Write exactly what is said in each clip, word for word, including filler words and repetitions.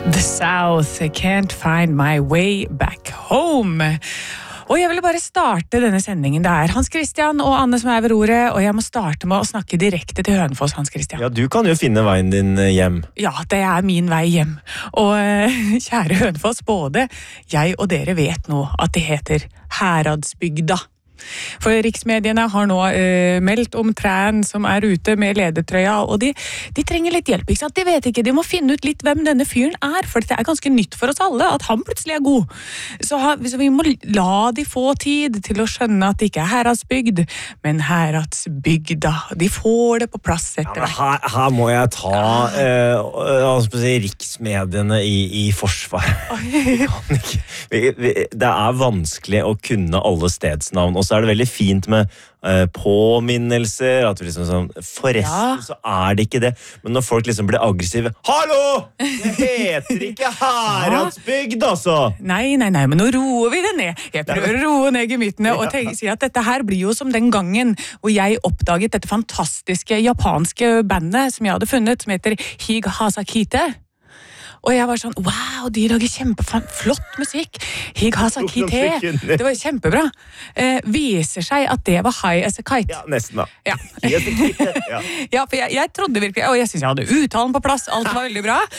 The South, can't find my way back home. Og jeg vil bare starte denne sendingen. Det er Hans Christian og Anne som er ved roret, og jeg må starte med å snakke direkte til Hønefoss, Hans Christian. Ja, du kan jo finne veien din hjem. Ja, det er min vei hjem. Og kjære Hønefoss, både jeg og dere vet nå at det heter Heradsbygda. For riksmediene har nå uh, meldt om træen som er ute med ledertrøya, og de, de trenger litt hjelp, ikke sant? De vet ikke, de må finne ut litt hvem denne fyren er, for det er ganske nytt for oss alle at han plutselig er god. Så, ha, så vi må la de få tid til å skjønne at det ikke er Heradsbygd, men Heradsbygda. De får det på plass etter hvert. Ja, her, her må jeg ta uh, si, riksmediene i, i forsvar. ikke, vi, vi, det er vanskelig å kunne alle stedsnavn, og så er det veldig fint med uh, påminnelser, at vi liksom sånn, forresten ja. Så er det ikke det. Men når folk liksom blir aggressive, hallo! Det heter ikke Heradsbygd, altså! Nei, nei, nei, men nå roer vi det ned. Jeg prøver å roe ned gemyttene og tenke, si at dette her blir jo som den gangen hvor jeg oppdaget dette fantastiske japanske bandet som jeg hadde funnet, som heter Hig Hasakite. Og jeg var sånn, wow, de lager kjempeflott musikk. Hig Hasakite, det var kjempebra. Eh, viser seg at det var High as a Kite. Ja, nesten da. Ja, ja. ja for jeg, jeg trodde virkelig, og jeg synes jeg hadde uttalen på plass, alt var veldig bra.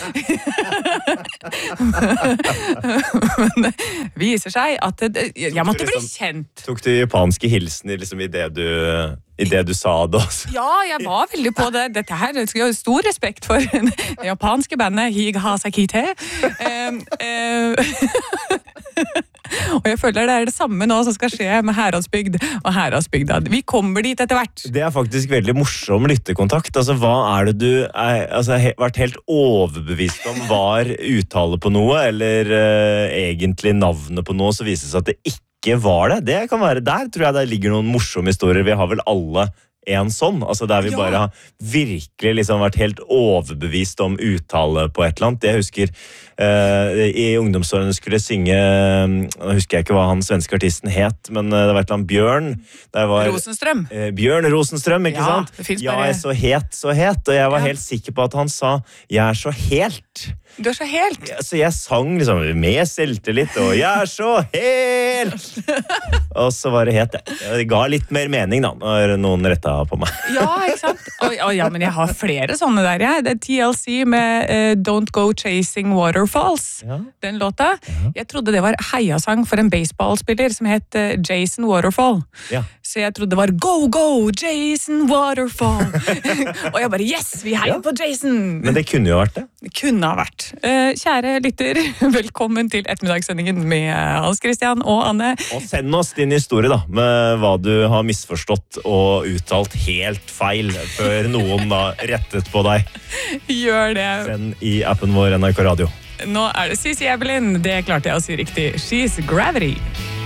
Men det viser seg at det, jeg måtte bli kjent. Tok du japanske hilsen liksom, i det du... I det du sa det også. Ja, jeg var veldig på det. Dette her, jeg har stor respekt for det japanske bandet Hig Hasakite. Um, uh, og jeg føler det er det samme nå som skal skje med Heradsbygd og Heradsbygda. Vi kommer dit etter hvert. Det er faktisk veldig morsom lyttekontakt. Altså, hva er det du er, altså, he, vært helt overbevist om var uttale på noe, eller uh, egentlig navnet på noe, så viser det seg at det ikke ikke var det. Det kan være der, tror jeg det ligger noen morsomme historier. Vi har vel alle en sånn, altså der vi ja. Bare har virkelig liksom vært helt overbevist om uttale på et eller annet. Jeg husker uh, i ungdomsårene skulle synge, nå husker jeg ikke hva han svenske artisten het, men uh, det var et eller annet Bjørn. Var, Rosenstrøm. Uh, Bjørn Rosenstrøm, ikke ja, sant? Det finnes ja, bare... jeg er så het, så het, og jeg var ja. Helt sikker på at han sa, jeg er så helt. Du er så helt. Ja, så jeg sang liksom med selvtillit, og jeg er så helt. Og så var det helt det. Det ga litt mer mening da, når noen rettet på meg. Ja, ikke sant? Og, og, ja, men jeg har flere sånne der, ja. Det er T L C med uh, Don't Go Chasing Waterfalls. Ja. Den låta. Ja. Jeg trodde det var heiasang for en baseballspiller som het uh, Jason Waterfall. Ja. Så jeg trodde det var Go, go, Jason Waterfall. Og jeg bare, yes, vi heier ja. På Jason. Men det kunne jo vært det. Det kunne ha vært. Uh, kjære lytter, velkommen til ettermiddagssendingen med Hans Christian og Anne. Og send oss din historie da, med hva du har misforstått og uttalt helt feil før noen da rettet på deg. Gjør det. Send i appen vår N R K Radio. Nå er det Cici Evelyn, det klarte jeg å si riktig. She's Gravity.